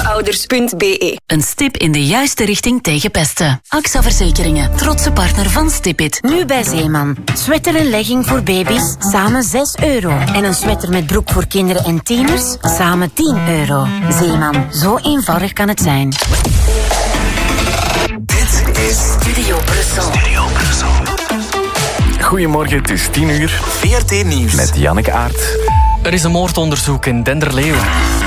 voorouders.be. Een stip in de juiste richting tegen pesten. AXA Verzekeringen, trotse partner van Stipit. Nu bij Zeeman. Sweater en legging voor baby's, samen €6. En een sweater met broek voor kinderen en tieners, samen €10. Zeeman, zo eenvoudig kan het zijn. Dit is Studio Brussel. Goedemorgen, het is 10:00. VRT Nieuws. Met Janneke Aert. Er is een moordonderzoek in Denderleeuw.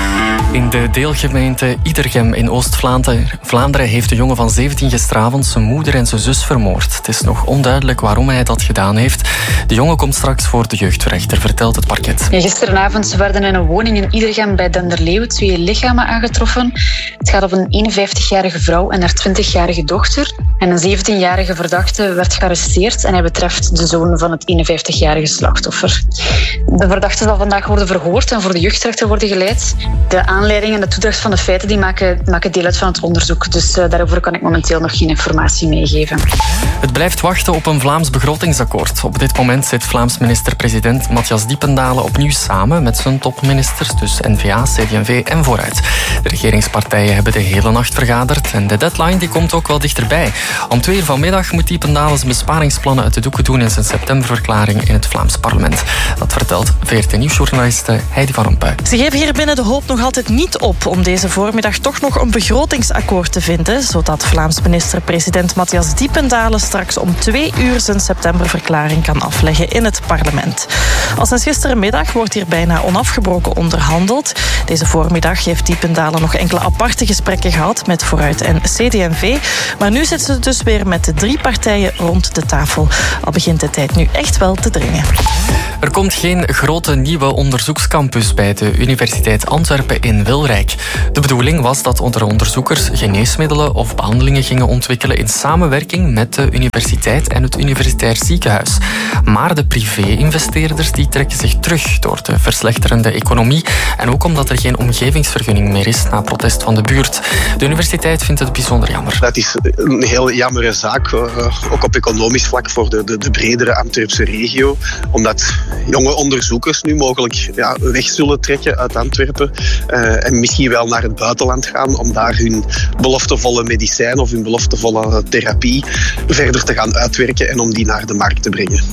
In de deelgemeente Iedergem in Oost-Vlaanderen heeft de jongen van 17 gisteravond zijn moeder en zijn zus vermoord. Het is nog onduidelijk waarom hij dat gedaan heeft. De jongen komt straks voor de jeugdrechter, vertelt het parket. Ja, gisteravond werden in een woning in Iedergem bij Denderleeuw 2 lichamen aangetroffen. Het gaat om een 51-jarige vrouw en haar 20-jarige dochter. En een 17-jarige verdachte werd gearresteerd en hij betreft de zoon van het 51-jarige slachtoffer. De verdachte zal vandaag worden verhoord en voor de jeugdrechter worden geleid. De aanleiding en de toedracht van de feiten die maken deel uit van het onderzoek. Dus daarover kan ik momenteel nog geen informatie meegeven. Het blijft wachten op een Vlaams begrotingsakkoord. Op dit moment zit Vlaams minister-president Matthias Diependalen opnieuw samen met zijn topministers, dus N-VA, CD&V en Vooruit. De regeringspartijen hebben de hele nacht vergaderd en de deadline die komt ook wel dichterbij. Om 2:00 vanmiddag moet Diependalen zijn besparingsplannen uit de doeken doen in zijn septemberverklaring in het Vlaams parlement. Dat vertelt VRT-nieuwsjournaliste Heidi van Rompuy. Ze geven hier binnen de hoop nog altijd niet op om deze voormiddag toch nog een begrotingsakkoord te vinden, zodat Vlaams minister-president Matthias Diependalen straks om 2:00 zijn septemberverklaring kan afleggen in het parlement. Al sinds gisterenmiddag wordt hier bijna onafgebroken onderhandeld. Deze voormiddag heeft Diependalen nog enkele aparte gesprekken gehad met Vooruit en CD&V, maar nu zitten ze dus weer met de 3 partijen rond de tafel. Al begint de tijd nu echt wel te dringen. Er komt geen grote nieuwe onderzoekscampus bij de Universiteit Antwerpen in Wilrijk. De bedoeling was dat de onderzoekers geneesmiddelen of behandelingen gingen ontwikkelen in samenwerking met de universiteit en het universitair ziekenhuis. Maar de privé-investeerders die trekken zich terug door de verslechterende economie en ook omdat er geen omgevingsvergunning meer is na protest van de buurt. De universiteit vindt het bijzonder jammer. Dat is een heel jammere zaak, ook op economisch vlak voor de bredere Antwerpse regio, omdat jonge onderzoekers nu mogelijk weg zullen trekken uit Antwerpen en misschien wel naar het buitenland gaan om daar hun beloftevolle medicijn of hun beloftevolle therapie verder te gaan uitwerken en om die naar de markt te brengen.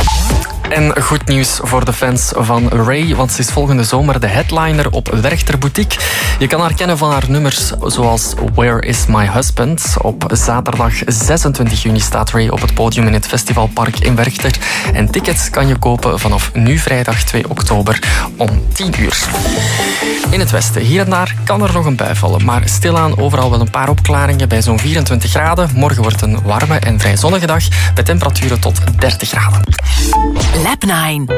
En goed nieuws voor de fans van Ray, want ze is volgende zomer de headliner op Werchter Boutique. Je kan haar kennen van haar nummers zoals Where is My Husband. Op zaterdag 26 juni staat Ray op het podium in het Festivalpark in Werchter. En tickets kan je kopen vanaf nu vrijdag 2 oktober om 10:00. In het westen, hier en daar kan er nog een bui vallen, maar stilaan overal wel een paar opklaringen bij zo'n 24 graden. Morgen wordt een warme en vrij zonnige dag bij temperaturen tot 30 graden. Lab 9.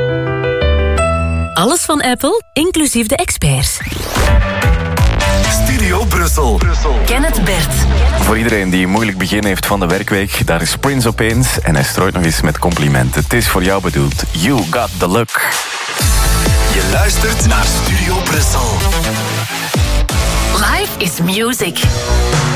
Alles van Apple, inclusief de experts. Studio Brussel. Kenneth Bert. Voor iedereen die een moeilijk begin heeft van de werkweek, daar is Prince opeens en hij strooit nog eens met complimenten. Het is voor jou bedoeld. You got the look. Je luistert naar Studio Brussel. Life is music.